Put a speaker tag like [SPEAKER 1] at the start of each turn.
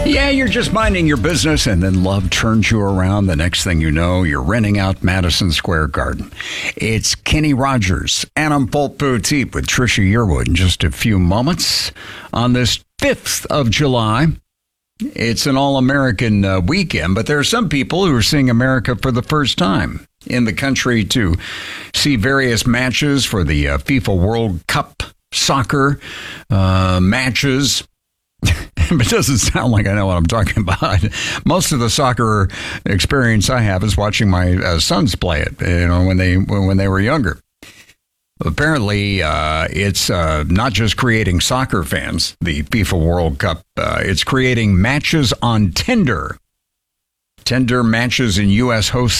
[SPEAKER 1] Yeah, you're just minding your business and then love turns you around. The next thing you know, you're renting out Madison Square Garden. It's Kenny Rogers, Adam Polk Boutique with Trisha Yearwood in just a few moments on this 5th of July. It's an all-American weekend, but there are some people who are seeing America for the first time in the country to see various matches for the FIFA World Cup soccer matches. It doesn't sound like I know what I'm talking about. Most of the soccer experience I have is watching my sons play it, when they were younger. Apparently, it's not just creating soccer fans, the FIFA World Cup. It's creating matches on Tinder. Tinder matches in U.S. host